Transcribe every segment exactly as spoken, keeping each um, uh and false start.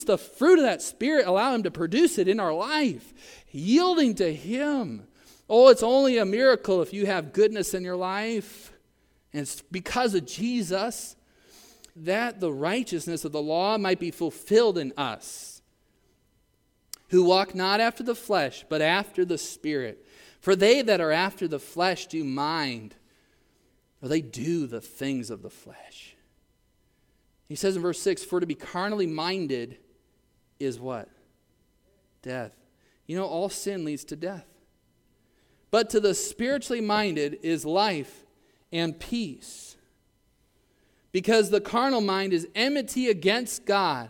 the fruit of that Spirit, allow Him to produce it in our life, yielding to Him. Oh, it's only a miracle if you have goodness in your life. And it's because of Jesus that the righteousness of the law might be fulfilled in us, who walk not after the flesh, but after the Spirit. For they that are after the flesh do mind, or they do the things of the flesh. He says in verse six, for to be carnally minded is what? Death. You know, all sin leads to death. But to the spiritually minded is life and peace. Because the carnal mind is enmity against God.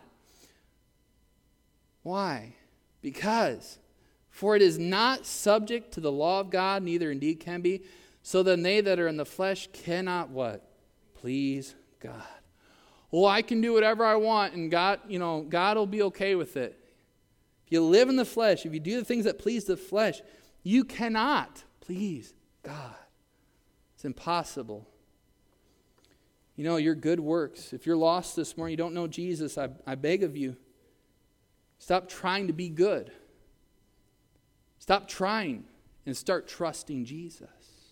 Why? Because, for it is not subject to the law of God, neither indeed can be. So then they that are in the flesh cannot what? Please God. Well, I can do whatever I want, and God, you know, God will be okay with it. If you live in the flesh, if you do the things that please the flesh, you cannot please God. It's impossible. You know, your good works, if you're lost this morning, you don't know Jesus, I, I beg of you, stop trying to be good. Stop trying and start trusting Jesus.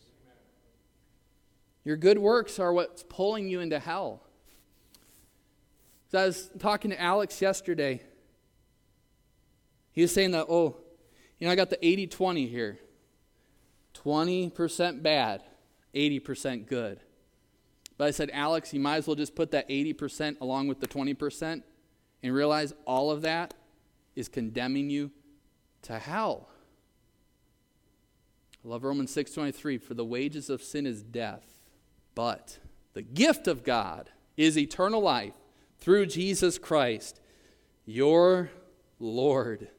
Your good works are what's pulling you into hell. So I was talking to Alex yesterday. He was saying that, oh, you know, I got the eighty twenty here. twenty percent bad, eighty percent good. But I said, Alex, you might as well just put that eighty percent along with the twenty percent and realize all of that is condemning you to hell. I love Romans six twenty-three. For the wages of sin is death, but the gift of God is eternal life through Jesus Christ, your Lord.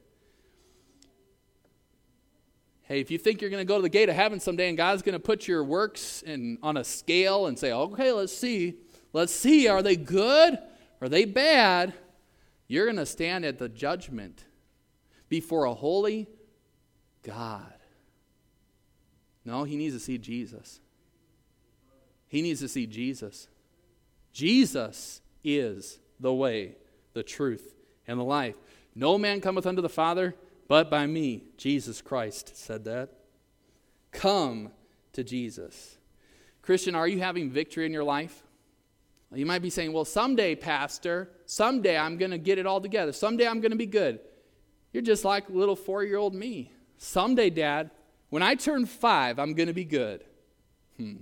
Hey, if you think you're going to go to the gate of heaven someday and God's going to put your works in, on a scale and say, okay, let's see. Let's see, are they good? Are they bad? You're going to stand at the judgment before a holy God. No, he needs to see Jesus. He needs to see Jesus. Jesus is the way, the truth, and the life. No man cometh unto the Father but by me. Jesus Christ said that. Come to Jesus. Christian, are you having victory in your life? You might be saying, well, someday, Pastor, someday I'm going to get it all together. Someday I'm going to be good. You're just like little four-year-old me. Someday, Dad, when I turn five, I'm going to be good. Hmm.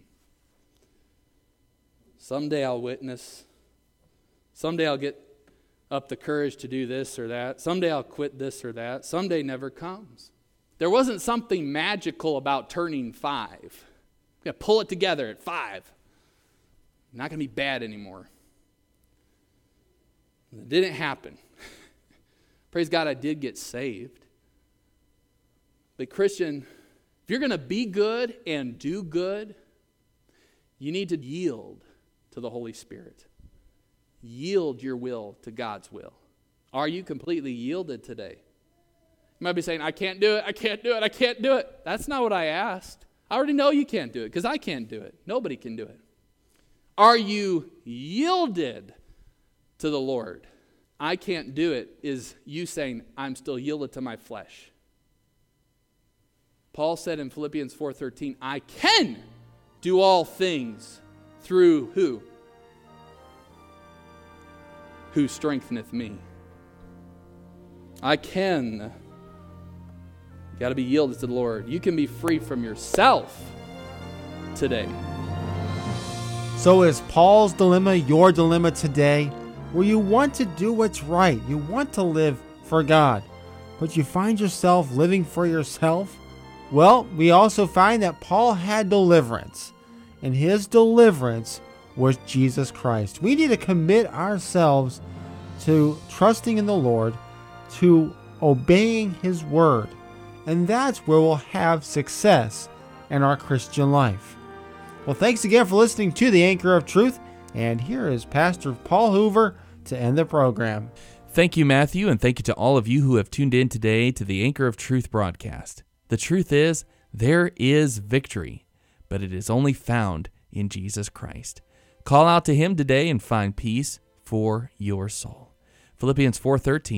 Someday I'll witness. Someday I'll get up the courage to do this or that. Someday I'll quit this or that. Someday never comes. There wasn't something magical about turning five. I'm going to pull it together at five. I'm not going to be bad anymore. It didn't happen. Praise God, I did get saved. But Christian, if you're going to be good and do good, you need to yield to the Holy Spirit. Yield your will to God's will. Are you completely yielded today? You might be saying, I can't do it, I can't do it, I can't do it. That's not what I asked. I already know you can't do it because I can't do it. Nobody can do it. Are you yielded to the Lord? I can't do it is you saying, I'm still yielded to my flesh. Paul said in Philippians four thirteen, I can do all things through who? Who strengtheneth me. I can. You got to be yielded to the Lord. You can be free from yourself today. So is Paul's dilemma your dilemma today? Where you want to do what's right. You want to live for God. But you find yourself living for yourself? Well, we also find that Paul had deliverance. And his deliverance was Jesus Christ. We need to commit ourselves to trusting in the Lord, to obeying His word. And that's where we'll have success in our Christian life. Well, thanks again for listening to The Anchor of Truth. And here is Pastor Paul Hoover to end the program. Thank you, Matthew, and thank you to all of you who have tuned in today to the Anchor of Truth broadcast. The truth is, there is victory, but it is only found in Jesus Christ. Call out to Him today and find peace for your soul. Philippians four thirteen